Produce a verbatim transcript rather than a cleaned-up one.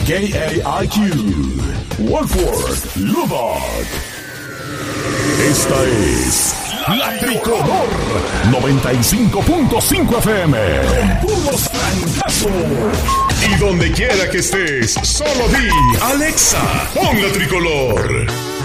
K A I Q, Wolford Lubbock. Esta es La Tricolor noventa y cinco punto cinco F M. Con puros francazos. Y donde quiera que estés, solo di Alexa, pon La Tricolor.